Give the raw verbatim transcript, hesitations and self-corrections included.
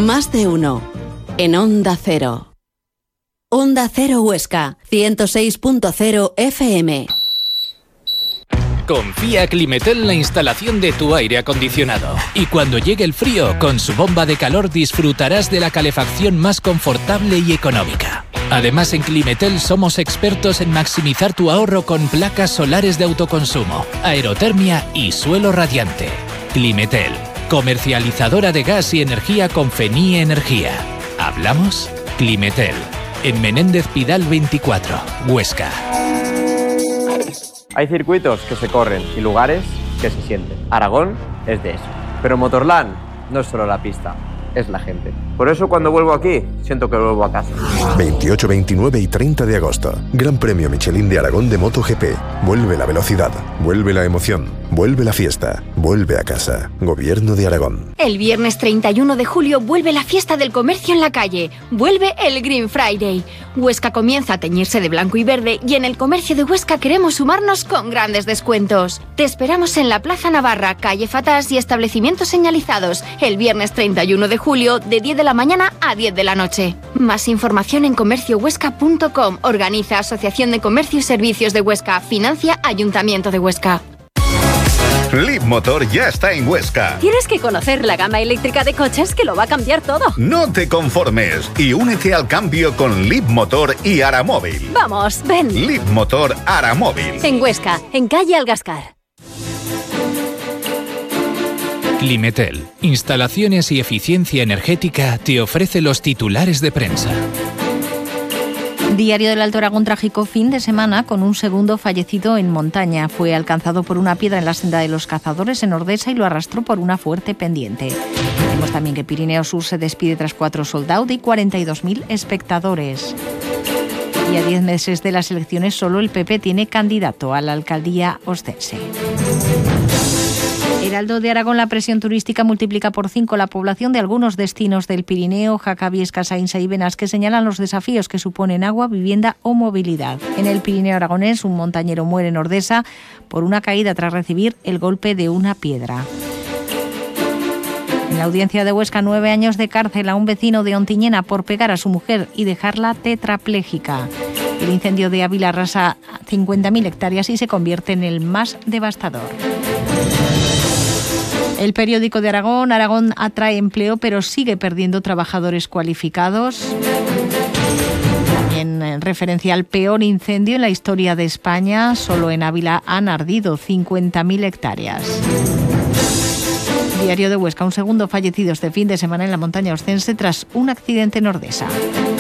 Más de uno. En Onda Cero. Onda Cero Huesca, ciento seis punto cero F M. Confía Climetel en la instalación de tu aire acondicionado. Y cuando llegue el frío, con su bomba de calor disfrutarás de la calefacción más confortable y económica. Además, en Climetel somos expertos en maximizar tu ahorro con placas solares de autoconsumo, aerotermia y suelo radiante. Climetel, comercializadora de gas y energía con Fenie Energía. ¿Hablamos? Climetel, en Menéndez Pidal veinticuatro, Huesca. Hay circuitos que se corren y lugares que se sienten. Aragón es de eso. Pero Motorland no es solo la pista, es la gente. Por eso cuando vuelvo aquí, siento que vuelvo a casa. veintiocho, veintinueve y treinta de agosto. Gran Premio Michelin de Aragón de MotoGP. Vuelve la velocidad, vuelve la emoción, vuelve la fiesta, vuelve a casa. Gobierno de Aragón. El viernes treinta y uno de julio vuelve la fiesta del comercio en la calle. Vuelve el Green Friday. Huesca comienza a teñirse de blanco y verde y en el comercio de Huesca queremos sumarnos con grandes descuentos. Te esperamos en la Plaza Navarra, calle Fatás y establecimientos señalizados el viernes treinta y uno de julio de diez de la mañana a diez de la noche. Más información en comercio huesca punto com. Organiza Asociación de Comercio y Servicios de Huesca. Financia Ayuntamiento de Huesca. Leapmotor ya está en Huesca. Tienes que conocer la gama eléctrica de coches que lo va a cambiar todo. No te conformes y únete al cambio con Leapmotor y Aramóvil. Vamos, ven. Leapmotor Aramóvil. En Huesca, en calle Algascar. Climetel, instalaciones y eficiencia energética, te ofrece los titulares de prensa. Diario del Alto Aragón, trágico fin de semana con un segundo fallecido en montaña. Fue alcanzado por una piedra en la senda de los Cazadores en Ordesa y lo arrastró por una fuerte pendiente. Vemos también que Pirineo Sur se despide tras cuatro sold out y cuarenta y dos mil espectadores. Y a diez meses de las elecciones solo el P P tiene candidato a la alcaldía ostense. Heraldo de Aragón, la presión turística multiplica por cinco la población de algunos destinos del Pirineo. Jaca, Viesca, Sainza y Benas, que señalan los desafíos que suponen agua, vivienda o movilidad. En el Pirineo aragonés, un montañero muere en Ordesa por una caída tras recibir el golpe de una piedra. En la audiencia de Huesca, nueve años de cárcel a un vecino de Ontiñena por pegar a su mujer y dejarla tetrapléjica. El incendio de Ávila arrasa cincuenta mil hectáreas y se convierte en el más devastador. El periódico de Aragón, Aragón atrae empleo pero sigue perdiendo trabajadores cualificados. También en referencia al peor incendio en la historia de España, solo en Ávila han ardido cincuenta mil hectáreas. Diario de Huesca, un segundo fallecido este fin de semana en la montaña ostense tras un accidente en Ordesa.